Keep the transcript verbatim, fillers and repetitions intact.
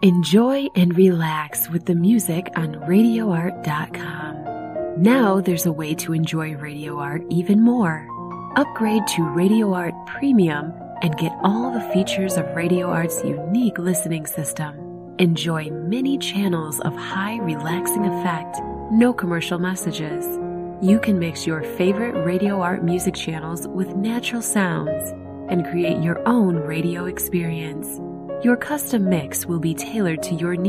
Enjoy and relax with the music on radio art dot com. Now there's a way to enjoy Radio Art even more. Upgrade to Radio Art Premium and get all the features of Radio Art's unique listening system. Enjoy many channels of high relaxing effect, no commercial messages. You can mix your favorite Radio Art music channels with natural sounds and create your own radio experience. Your custom mix will be tailored to your needs.